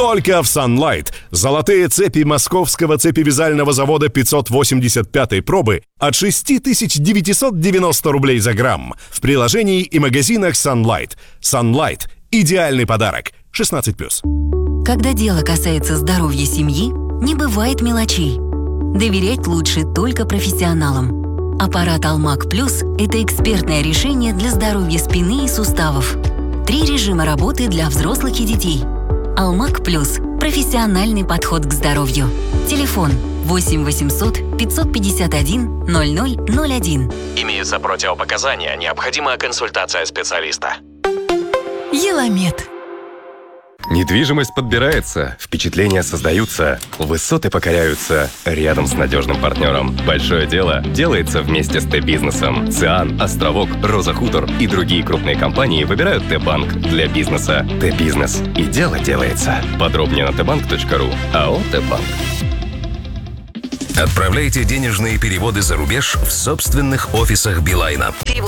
Только в Sunlight. Золотые цепи московского цепевязального завода 585-й пробы от 6990 рублей за грамм. В приложении и магазинах Sunlight. Sunlight – идеальный подарок. 16+. Когда дело касается здоровья семьи, не бывает мелочей. Доверять лучше только профессионалам. Аппарат Алмак Плюс – это экспертное решение для здоровья спины и суставов. 3 режима работы для взрослых и детей. Алмак Плюс – профессиональный подход к здоровью. Телефон 8 800 551 0001. Имеются противопоказания, необходима консультация специалиста. Еламед. Недвижимость подбирается, впечатления создаются, высоты покоряются рядом с надежным партнером. Большое дело делается вместе с Т-бизнесом. Циан, Островок, Роза Хутор и другие крупные компании выбирают Т-банк для бизнеса. Т-бизнес. И дело делается. Подробнее на tbank.ru. АО Т-банк. Отправляйте денежные переводы за рубеж в собственных офисах Билайна. Перевод